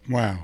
Wow.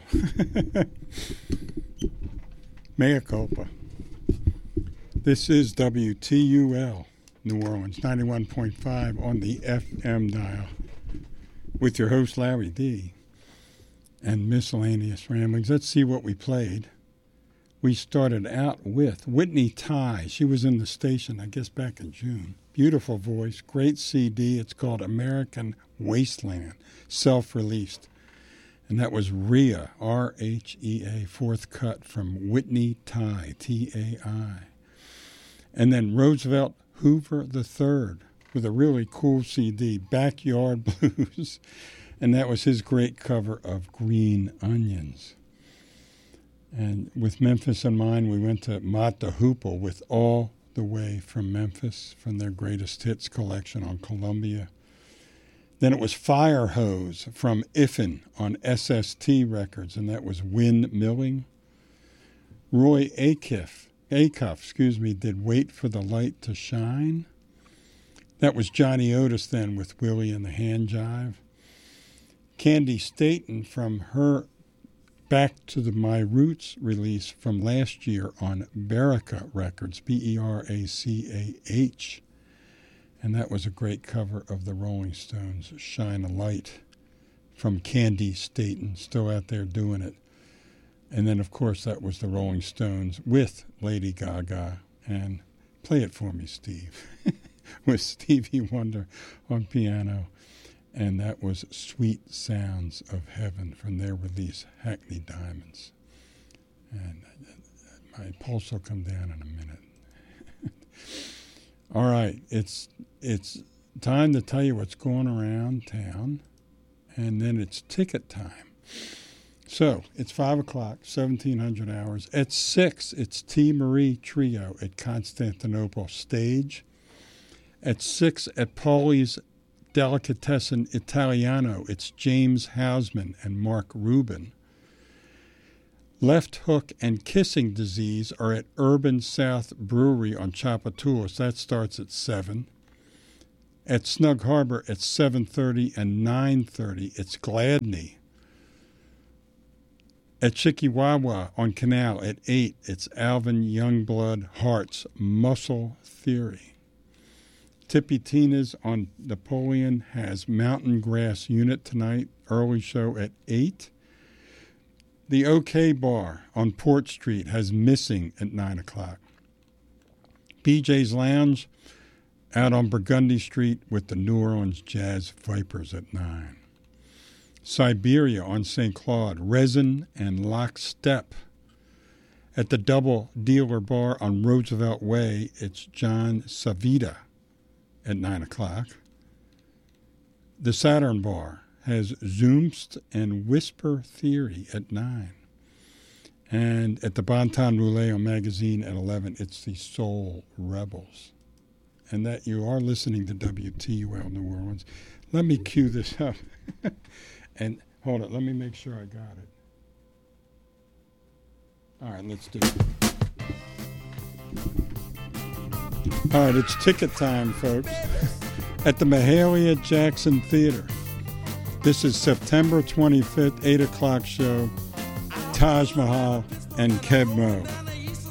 Mea culpa. This is WTUL, New Orleans, 91.5 on the FM dial, with your host, Larry D., and miscellaneous ramblings. Let's see what we played. We started out with Whitney Ty. She was in the station, I guess, back in June. Beautiful voice, great CD. It's called American Wasteland, self-released. And that was Rhea, R-H-E-A, fourth cut from Whitney Ty, T-A-I. And then Roosevelt Hoover III with a really cool CD, Backyard Blues. And that was his great cover of Green Onions. And with Memphis in mind, we went to Mott the Hoople with All the Way from Memphis from their greatest hits collection on Columbia. Then it was Fire Hose from Iffen on SST Records, and that was Windmilling. Roy Acuff, did Wait for the Light to Shine. That was Johnny Otis then with Willie and the Hand Jive. Candy Staton from her Back to the My Roots release from last year on Beracah Records, B-E-R-A-C-A-H. And that was a great cover of the Rolling Stones' Shine a Light from Candy Staton, still out there doing it. And then, of course, that was the Rolling Stones with Lady Gaga. And Play It For Me, Steve, with Stevie Wonder on piano. And that was Sweet Sounds of Heaven from their release, Hackney Diamonds. And my pulse will come down in a minute. All right, it's time to tell you what's going around town, and then it's ticket time. So it's 5 o'clock, 1700 hours. At 6, it's T. Marie Trio at Constantinople Stage. At 6, at Pauli's Delicatessen Italiano, it's James Hausman and Mark Rubin. Left Hook and Kissing Disease are at Urban South Brewery on Tchoupitoulas. That starts at 7. At Snug Harbor at 7:30 and 9:30, it's Gladney. At Chikiwawa on Canal at 8, it's Alvin Youngblood Hart's Muscle Theory. Tippy Tina's on Napoleon has Mountain Grass Unit tonight, early show at 8. The OK Bar on Port Street has Missing at 9 o'clock. BJ's Lounge out on Burgundy Street with the New Orleans Jazz Vipers at 9. Siberia on St. Claude, Resin and Lockstep. At the Double Dealer Bar on Roosevelt Way, it's John Savita at 9 o'clock. The Saturn Bar has Zoomst and Whisper Theory at 9. And at the Bonton Roulette on Magazine at 11, it's the Soul Rebels. And that you are listening to WTUL New Orleans. Let me cue this up. And hold it, let me make sure I got it. All right, let's do it. All right, it's ticket time, folks. At the Mahalia Jackson Theater. This is September 25th, 8 o'clock show, Taj Mahal and Keb Mo.